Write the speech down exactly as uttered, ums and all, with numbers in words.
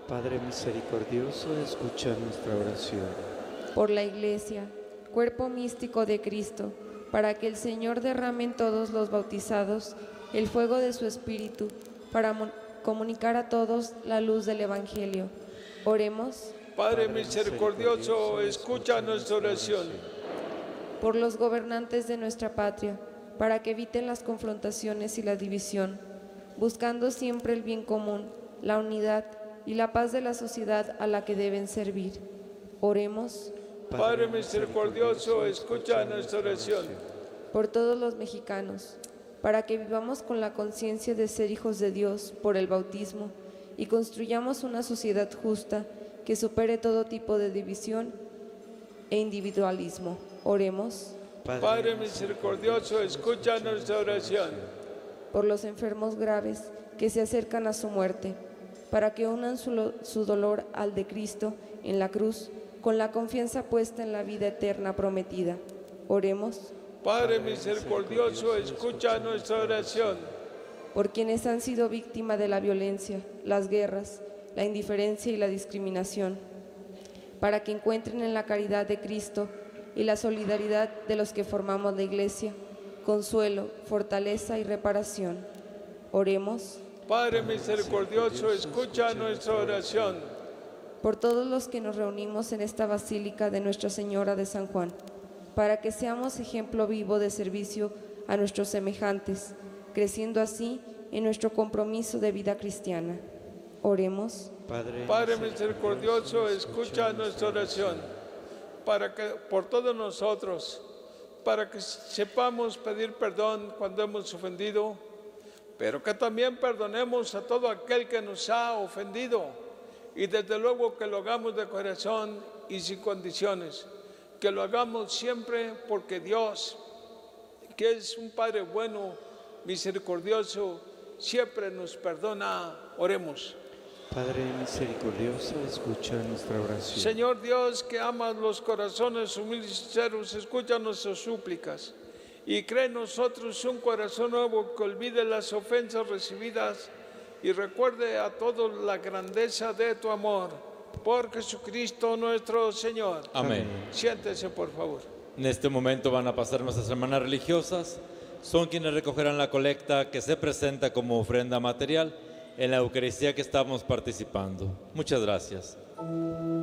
Padre misericordioso, escucha nuestra oración. Por la Iglesia, cuerpo místico de Cristo, para que el Señor derrame en todos los bautizados el fuego de su Espíritu, para mo- comunicar a todos la luz del Evangelio. Oremos. Padre misericordioso, escucha nuestra oración. Por los gobernantes de nuestra patria, para que eviten las confrontaciones y la división, buscando siempre el bien común, la unidad y la paz de la sociedad a la que deben servir. Oremos. Padre misericordioso, escucha nuestra oración. Por todos los mexicanos, para que vivamos con la conciencia de ser hijos de Dios por el bautismo y construyamos una sociedad justa que supere todo tipo de división e individualismo. Oremos. Padre misericordioso, escucha nuestra oración. Por los enfermos graves que se acercan a su muerte, para que unan su, lo- su dolor al de Cristo en la cruz, con la confianza puesta en la vida eterna prometida. Oremos. Padre misericordioso, escucha nuestra oración. Por quienes han sido víctimas de la violencia, las guerras, la indiferencia y la discriminación, para que encuentren en la caridad de Cristo y la solidaridad de los que formamos la Iglesia, consuelo, fortaleza y reparación. Oremos. Padre misericordioso, escucha nuestra oración. Por todos los que nos reunimos en esta Basílica de Nuestra Señora de San Juan, para que seamos ejemplo vivo de servicio a nuestros semejantes, creciendo así en nuestro compromiso de vida cristiana. Oremos. Padre, Padre misericordioso, escucha nuestra oración. Para que por todos nosotros, para que sepamos pedir perdón cuando hemos ofendido, pero que también perdonemos a todo aquel que nos ha ofendido, y desde luego que lo hagamos de corazón y sin condiciones, que lo hagamos siempre porque Dios, que es un Padre bueno, misericordioso, siempre nos perdona. Oremos. Padre misericordioso, escucha nuestra oración. Señor Dios, que amas los corazones humildes y sinceros, escucha nuestras súplicas y cree en nosotros un corazón nuevo que olvide las ofensas recibidas y recuerde a todos la grandeza de tu amor. Por Jesucristo nuestro Señor. Amén. Siéntese, por favor. En este momento van a pasar nuestras hermanas religiosas. Son quienes recogerán la colecta que se presenta como ofrenda material en la Eucaristía que estamos participando. Muchas gracias.